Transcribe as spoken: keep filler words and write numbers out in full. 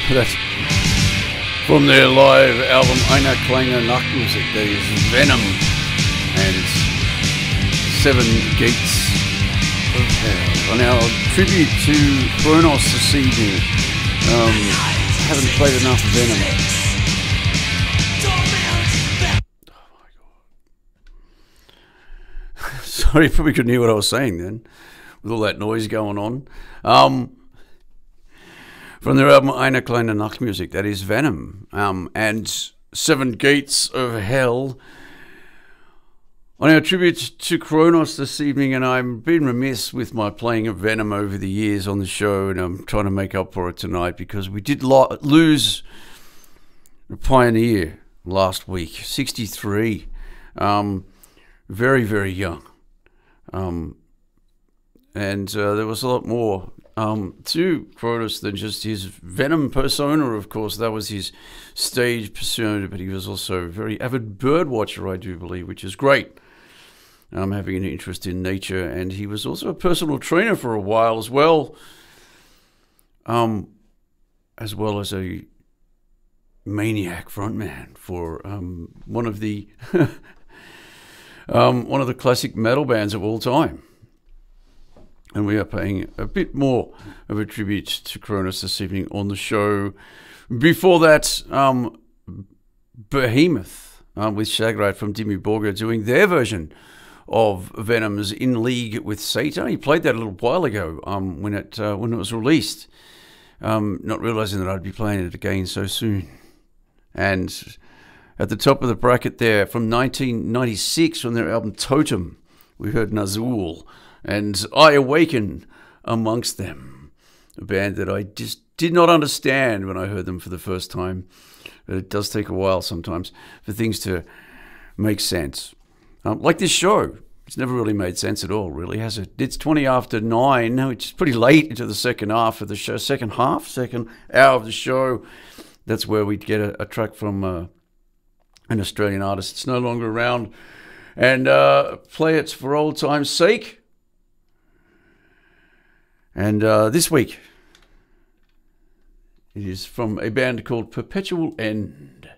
That's from their live album Eine kleine Nachtmusik. That is Venom and Seven Gates of Hell. On our tribute to Kronos this evening, um, haven't played enough Venom. Oh my god. Sorry, you probably couldn't hear what I was saying then, with all that noise going on. Um, from their album Eine kleine Nachtmusik, that is Venom, um, and Seven Gates of Hell. On our tribute to Kronos this evening, and I've been remiss with my playing of Venom over the years on the show, and I'm trying to make up for it tonight because we did lo- lose a pioneer last week, sixty-three, um, very, very young. Um, and uh, there was a lot more um, to Kronos than just his Venom persona, of course. That was his stage persona, but he was also a very avid bird watcher, I do believe, which is great. Um, having an interest in nature, and he was also a personal trainer for a while as well, um, as well as a maniac frontman for um, one of the um, one of the classic metal bands of all time. And we are paying a bit more of a tribute to Kronos this evening on the show. Before that, um, Behemoth um, with Shagrad from Dimmu Borgir doing their version of Venom's In League with Satan. He played that a little while ago um, when it uh, when it was released, um, not realising that I'd be playing it again so soon. And at the top of the bracket there, from nineteen ninety-six, from their album Totem, we heard Nazul and I Awaken amongst them, a band that I just did not understand when I heard them for the first time. But it does take a while sometimes for things to make sense. Um, like this show, it's never really made sense at all, really, has it? It's twenty after nine, which is pretty late into the second half of the show, second half, second hour of the show. That's where we'd get a, a track from uh, an Australian artist that's no longer around and uh, play it for old time's sake. And uh, this week, it is from a band called Perpetual End.